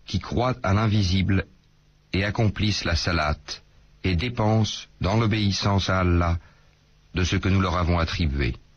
qui croient à l'invisible et accomplissent la salate et dépensent dans l'obéissance à Allah de ce que nous leur avons attribué.